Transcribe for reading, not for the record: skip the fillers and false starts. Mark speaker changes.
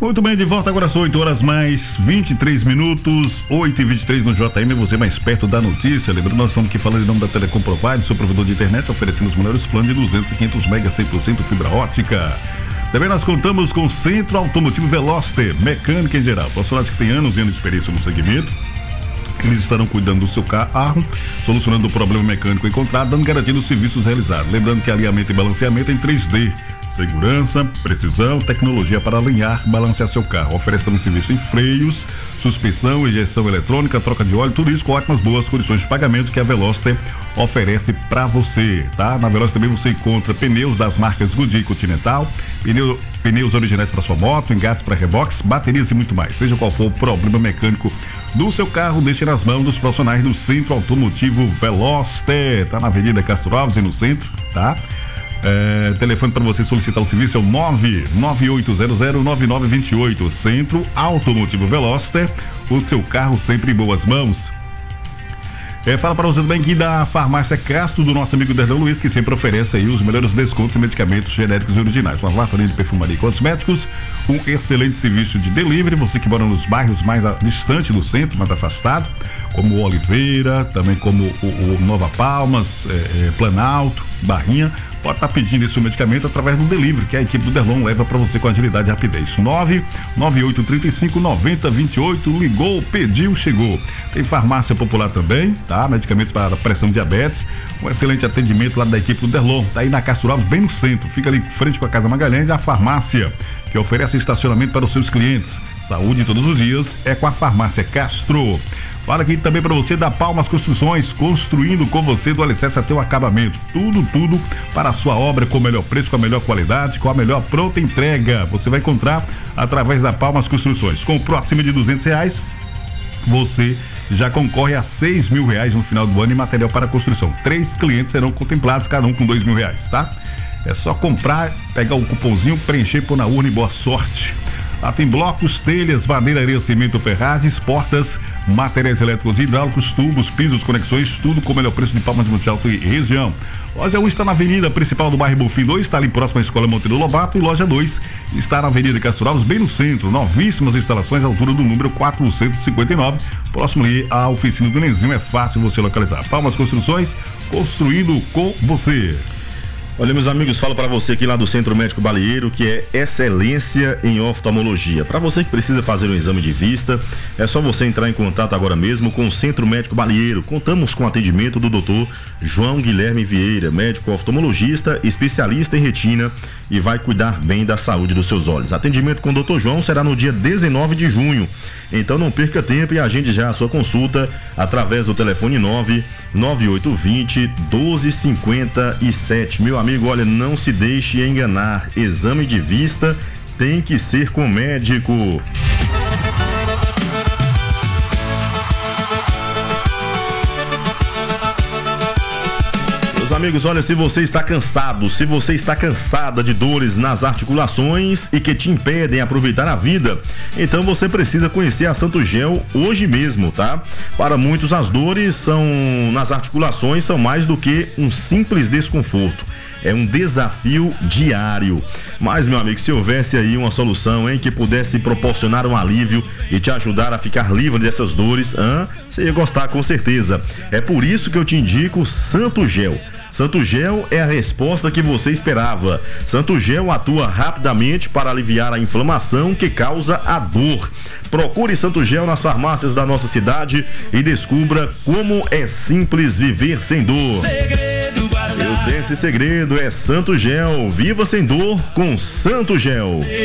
Speaker 1: Muito bem, de volta agora, são 8 horas mais 23 minutos, 8h23 no JM, você mais perto da notícia. Lembrando, nós estamos aqui falando em nome da Telecom Provide, seu provedor de internet, oferecendo os melhores planos de 200 e 500 mega, 100% fibra ótica. Também nós contamos com o Centro Automotivo Veloster, mecânica em geral, profissionais que têm anos e anos de experiência no segmento. Eles estarão cuidando do seu carro, solucionando o problema mecânico encontrado, dando garantia dos serviços realizados. Lembrando que alinhamento e balanceamento em 3D. Segurança, precisão, tecnologia para alinhar, balancear seu carro. Oferece também serviço em freios, suspensão, injeção eletrônica, troca de óleo, tudo isso com ótimas, boas condições de pagamento que a Veloster oferece para você, tá? Na Veloster também você encontra pneus das marcas Goodyear e Continental, pneus originais para sua moto, engates para reboques, baterias e muito mais. Seja qual for o problema mecânico do seu carro, deixe nas mãos dos profissionais do Centro Automotivo Veloster. Tá na Avenida Castro Alves e no centro, tá? Telefone para você solicitar o serviço é o 998009928. Centro Automotivo Veloster, o seu carro sempre em boas mãos. Fala para você também aqui da Farmácia Castro, do nosso amigo Derdão Luiz, que sempre oferece aí os melhores descontos em medicamentos genéricos e originais. Uma vasta linha de perfumaria e cosméticos, um excelente serviço de delivery. Você que mora nos bairros mais distantes do centro, mais afastado, como Oliveira, também como o Nova Palmas, Planalto, Barrinha, pode estar pedindo esse medicamento através do delivery, que a equipe do Derlon leva para você com agilidade e rapidez. 99835-9028, ligou, pediu, chegou. Tem farmácia popular também, tá? Medicamentos para pressão diabetes, um excelente atendimento lá da equipe do Derlon, tá aí na Castro Alves, bem no centro, fica ali frente com a Casa Magalhães, a farmácia que oferece estacionamento para os seus clientes. Saúde todos os dias é com a Farmácia Castro. Fala aqui também para você da Palmas Construções, construindo com você do alicerce até o acabamento. Tudo para a sua obra com o melhor preço, com a melhor qualidade, com a melhor pronta entrega. Você vai encontrar através da Palmas Construções. Comprou acima de R$200, você já concorre a R$6.000 no final do ano em material para construção. 3 clientes serão contemplados, cada um com R$2.000, tá? É só comprar, pegar o cupomzinho, preencher, pôr na urna e boa sorte. Lá tem blocos, telhas, madeira, areia, cimento, ferragens, portas, materiais elétricos, hidráulicos, tubos, pisos, conexões, tudo com o melhor preço de Palmas de Monte Alto e região. Loja 1 está na avenida principal do bairro Bonfim 2, está ali próximo à Escola Monteiro Lobato, e loja 2 está na avenida Castro Alves, bem no centro, novíssimas instalações à altura do número 459, próximo ali à oficina do Nenzinho, é fácil você localizar. Palmas Construções, construindo com você.
Speaker 2: Olha, meus amigos, falo para você aqui lá do Centro Médico Balieiro, que é excelência em oftalmologia. Para você que precisa fazer um exame de vista, é só você entrar em contato agora mesmo com o Centro Médico Balieiro. Contamos com o atendimento do Dr. João Guilherme Vieira, médico oftalmologista, especialista em retina, e vai cuidar bem da saúde dos seus olhos. Atendimento com o Dr. João será no dia 19 de junho. Então não perca tempo e agende já a sua consulta através do telefone 99820-1257. Meu amigo, olha, não se deixe enganar. Exame de vista tem que ser com médico. Meus amigos, olha, se você está cansado, se você está cansada de dores nas articulações e que te impedem aproveitar a vida, então você precisa conhecer a Santo Gel hoje mesmo, tá? Para muitos, as dores nas articulações são mais do que um simples desconforto. É um desafio diário. Mas, meu amigo, se houvesse aí uma solução, que pudesse proporcionar um alívio e te ajudar a ficar livre dessas dores, você ia gostar com certeza. É por isso que eu te indico o Santo Gel. Santo Gel é a resposta que você esperava. Santo Gel atua rapidamente para aliviar a inflamação que causa a dor. Procure Santo Gel nas farmácias da nossa cidade e descubra como é simples viver sem dor. Eu tenho esse segredo, é Santo Gel. Viva sem dor com Santo Gel.